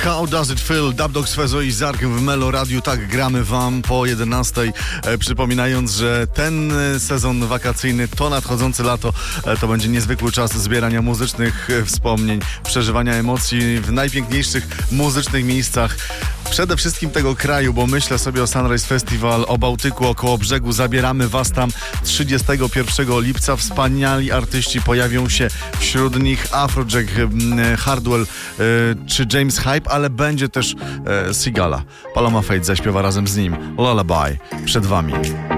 How Does It Feel? Dubdog, Sfezo i Zark w Melo Radio. Tak, gramy wam po 11. Przypominając, że ten sezon wakacyjny, to nadchodzące lato, to będzie niezwykły czas zbierania muzycznych wspomnień, przeżywania emocji w najpiękniejszych muzycznych miejscach. Przede wszystkim tego kraju, bo myślę sobie o Sunrise Festival, o Bałtyku, około brzegu. Zabieramy was tam 31 lipca. Wspaniali artyści pojawią się, wśród nich Afrojack, Hardwell czy James Hype, ale będzie też Sigala. Paloma Faith zaśpiewa razem z nim Lullaby przed wami.